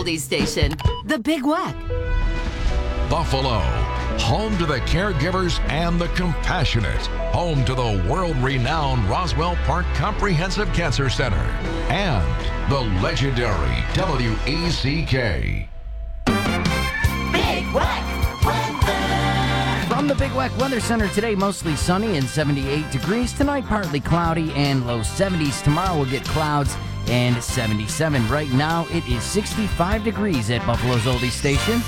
Oldies station, The Big Wack. Buffalo, home to the caregivers and the compassionate, home to the world-renowned Roswell Park Comprehensive Cancer Center, and the legendary WECK. Big Wack weather. From the Big Wack Weather Center today, mostly sunny and 78 degrees. Tonight, partly cloudy and low 70s. Tomorrow, we'll get clouds and 77. Right now, it is 65 degrees at Buffalo's Oldie Station.